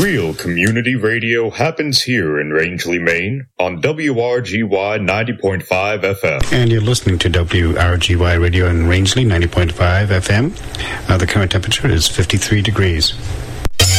Real community radio happens here in Rangeley, Maine on WRGY 90.5 FM. And you're listening to WRGY Radio in Rangeley 90.5 FM. The current temperature is 53 degrees.